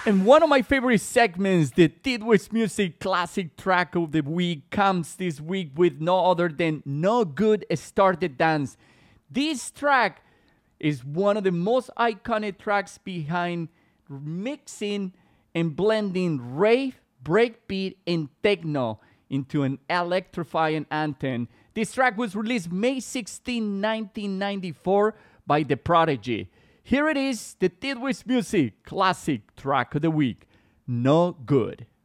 And one of my favorite segments, the Tidwitz Music Classic Track of the Week, comes this week with no other than No Good Start the Dance. This track is one of the most iconic tracks behind mixing and blending rave, breakbeat, and techno into an electrifying anthem. This track was released May 16, 1994 by The Prodigy. Here it is, the Tidwitz Music Classic Track of the Week, No Good.